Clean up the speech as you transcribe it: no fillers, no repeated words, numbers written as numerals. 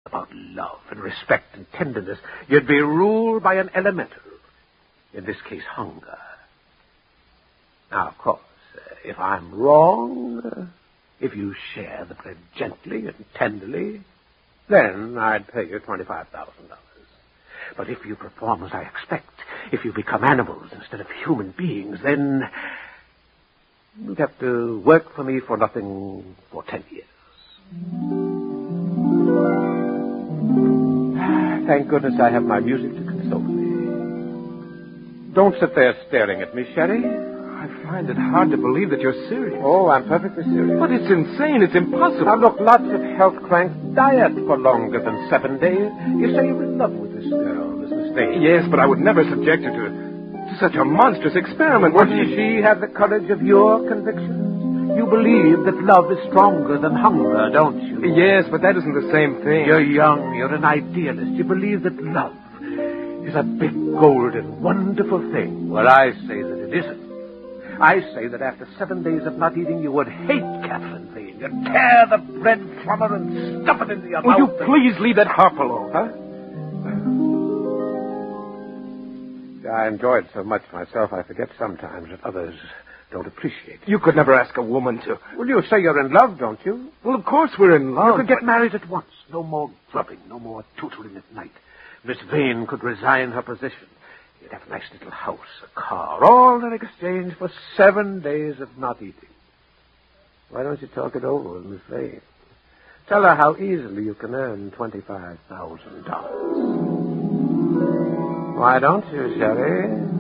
about love and respect and tenderness, you'd be ruled by an elemental. In this case, hunger. Now, of course, if I'm wrong, if you share the bread gently and tenderly, then I'd pay you $25,000. But if you perform as I expect, if you become animals instead of human beings, then you'd have to work for me for nothing for 10 years. Thank goodness I have my music to console me. Don't sit there staring at me, Sherry. I find it hard to believe that you're serious. Oh, I'm perfectly serious. But it's insane. It's impossible. Now, look, lots of health cranks diet for longer than 7 days. You say you're in love with this girl, Mrs. Dane. Yes, but I would never subject her to such a monstrous experiment. Wouldn't she have the courage of your convictions? You believe that love is stronger than hunger, don't you? Yes, but that isn't the same thing. You're young. You're an idealist. You believe that love is a big, golden, wonderful thing. Well, I say that it isn't. I say that after 7 days of not eating, you would hate Catherine Vane. You'd tear the bread from her and stuff it into your mouth. Will you please leave that harp alone? Huh? I enjoy it so much myself, I forget sometimes that others don't appreciate it. You could never ask a woman to. Well, you say you're in love, don't you? Well, of course we're in love. You could get married at once. No more grubbing, no more tutoring at night. Miss Vane could resign her position. You'd have a nice little house, a car, all in exchange for 7 days of not eating. Why don't you talk it over with Miss Vane? Tell her how easily you can earn $25,000. Why don't you, Sherry?